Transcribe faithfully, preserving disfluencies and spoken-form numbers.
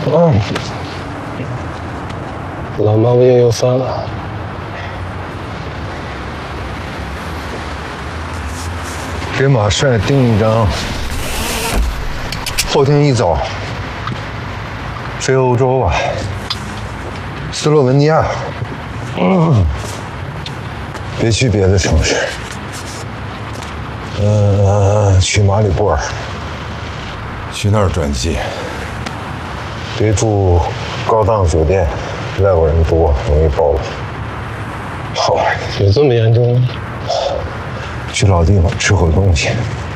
嗯，老毛病又犯了。 给马帅订一张，后天一早飞欧洲吧，斯洛文尼亚。嗯，别去别的城市。呃，去马里波尔，去那儿转机。别住高档酒店，外国人多，容易暴露。 好，有这么严重吗？ 去老地方吃口东西。